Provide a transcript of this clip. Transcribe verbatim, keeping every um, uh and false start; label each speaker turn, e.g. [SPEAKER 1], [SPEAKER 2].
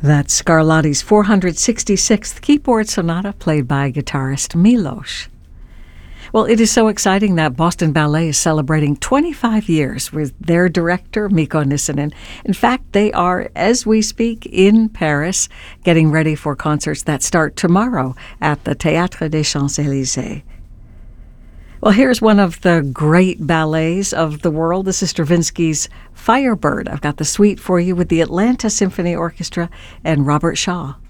[SPEAKER 1] That's Scarlatti's four hundred sixty-sixth keyboard sonata played by guitarist Milos. Well, it is so exciting that Boston Ballet is celebrating twenty-five years with their director, Mikko Nissinen. In fact, they are, as we speak, in Paris, getting ready for concerts that start tomorrow at the Théâtre des Champs-Élysées. Well, here's one of the great ballets of the world. This is Stravinsky's Firebird. I've got the suite for you with the Atlanta Symphony Orchestra and Robert Shaw.